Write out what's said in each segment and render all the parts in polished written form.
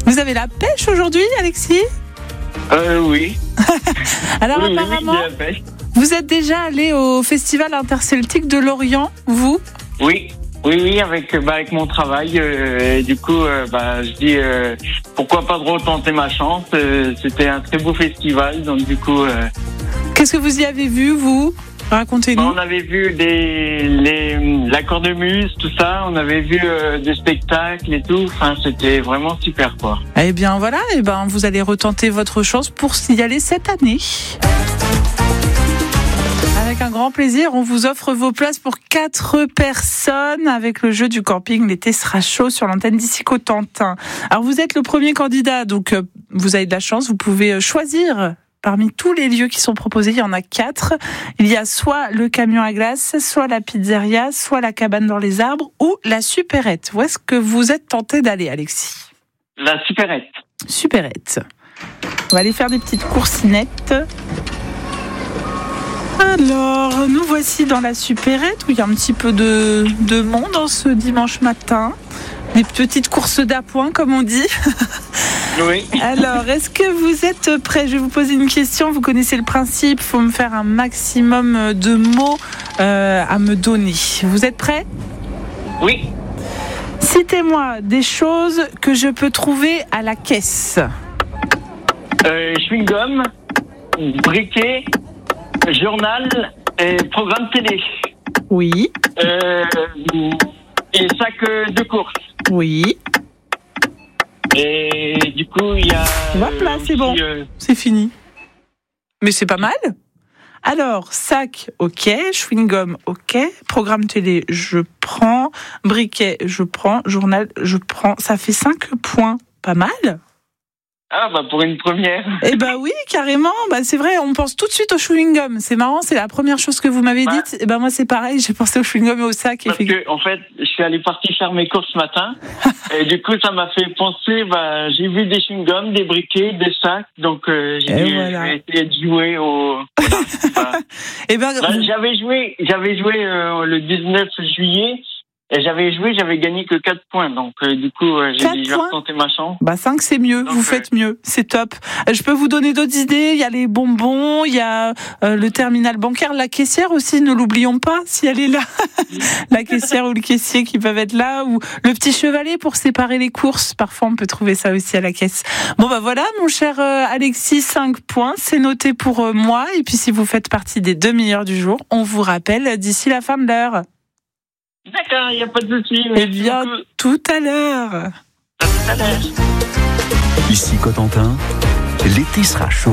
Vous avez la pêche aujourd'hui, Alexis ? Oui. Alors Oui, apparemment, de la pêche. vous êtes déjà allé au Festival interceltique de Lorient, vous ? Oui, avec mon travail. Du coup, je dis pourquoi pas de retenter ma chance. C'était un très beau festival, donc du coup. Qu'est-ce que vous y avez vu, vous ? Racontez-nous. On avait vu la cornemuse, tout ça. On avait vu des spectacles et tout. Enfin, c'était vraiment super, quoi. Eh bien voilà, vous allez retenter votre chance pour y aller cette année. Avec un grand plaisir, on vous offre vos places pour 4 personnes avec le jeu du camping. L'été sera chaud sur l'antenne d'ici Cotentin. Alors vous êtes le premier candidat, donc vous avez de la chance. Vous pouvez choisir parmi tous les lieux qui sont proposés. Il y en a 4. Il y a soit le camion à glace, soit la pizzeria, soit la cabane dans les arbres ou la supérette. Où est-ce que vous êtes tenté d'aller, Alexis ? La supérette. Supérette. On va aller faire des petites coursinettes. Alors, nous voici dans la supérette où il y a un petit peu de monde en ce dimanche matin. Des petites courses d'appoint, comme on dit. Oui. Alors, est-ce que vous êtes prêts ? Je vais vous poser une question. Vous connaissez le principe. Il faut me faire un maximum de mots à me donner. Vous êtes prêts ? Oui. Citez-moi des choses que je peux trouver à la caisse. Chewing-gum, briquet, journal et programme télé. Oui. Et sac de course. Oui. Et du coup, il y a... Hop là, c'est bon. C'est fini. Mais c'est pas mal. Alors, sac, ok. Chewing-gum, ok. Programme télé, je prends. Briquet, je prends. Journal, je prends. Ça fait 5 points. Pas mal. Ah, pour une première. Eh oui, carrément. C'est vrai, on pense tout de suite au chewing-gum. C'est marrant, c'est la première chose que vous m'avez dite. Moi, c'est pareil, j'ai pensé au chewing-gum et au sac. Parce que, en fait, je suis allé partir faire mes courses ce matin. Et du coup, ça m'a fait penser, j'ai vu des chewing-gums, des briquets, des sacs. Donc, j'ai dit, je vais essayer de jouer au... J'avais joué le 19 juillet. Et j'avais gagné que 4 points. Donc, du coup, j'ai dit, je vais retenter ma chance. 5, c'est mieux. Donc, vous faites mieux. C'est top. Je peux vous donner d'autres idées. Il y a les bonbons, il y a le terminal bancaire, la caissière aussi, ne l'oublions pas, si elle est là. La caissière ou le caissier qui peuvent être là, ou le petit chevalet pour séparer les courses. Parfois, on peut trouver ça aussi à la caisse. Voilà, mon cher Alexis, 5 points. C'est noté pour moi. Et puis, si vous faites partie des 2 meilleurs du jour, on vous rappelle d'ici la fin de l'heure. D'accord, il n'y a pas de souci. Eh bien, tout à l'heure. À tout à l'heure. Ici Cotentin, l'été sera chaud.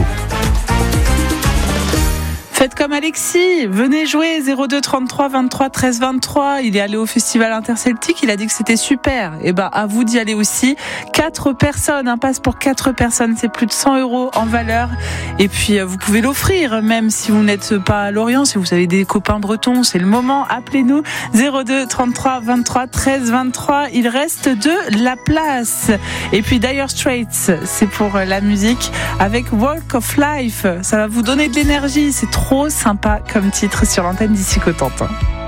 Faites comme Alexis, venez jouer 02 33 23 13 23. Il est allé au Festival interceltique, il a dit que c'était super. À vous d'y aller aussi. 4 personnes, un passe pour 4 personnes, c'est plus de 100 € en valeur. Et puis vous pouvez l'offrir, même si vous n'êtes pas à Lorient, si vous avez des copains bretons, c'est le moment. Appelez-nous 02 33 23 13 23. Il reste de la place. Et puis Dire Straits, c'est pour la musique avec Walk of Life. Ça va vous donner de l'énergie, c'est trop sympa comme titre sur l'antenne d'ici Cotentin.